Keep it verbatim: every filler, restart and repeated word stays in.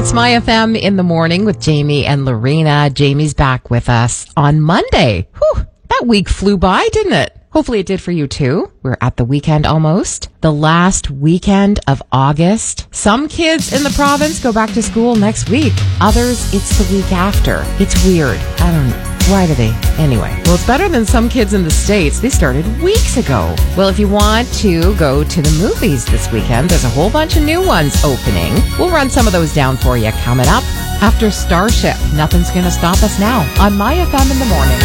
It's My F M in the morning with Jamie and Lorena. Jamie's back with us on Monday. Whew, that week flew by, didn't it? Hopefully it did for you too. We're at the weekend almost. The last weekend of August. Some kids in the province go back to school next week. Others, it's the week after. It's weird. I don't know. Why do they? Anyway, well, it's better than some kids in the States. They started weeks ago. Well, if you want to go to the movies this weekend, there's a whole bunch of new ones opening. We'll run some of those down for you coming up after Starship. Nothing's going to stop us now on My F M in the morning.